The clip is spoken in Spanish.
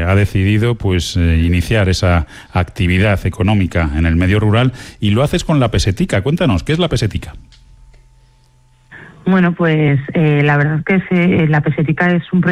ha decidido pues iniciar esa actividad económica en el medio rural, y lo haces con la Pesetica. Cuéntanos, ¿qué es la Pesetica? Bueno, pues la verdad es que la Pesetica es un proyecto